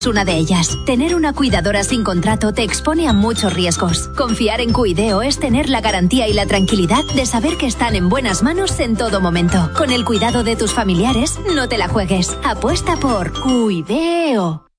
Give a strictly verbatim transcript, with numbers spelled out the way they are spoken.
Una de ellas. Tener una cuidadora sin contrato te expone a muchos riesgos. Confiar en Cuideo es tener la garantía y la tranquilidad de saber que están en buenas manos en todo momento. Con el cuidado de tus familiares, no te la juegues. Apuesta por Cuideo.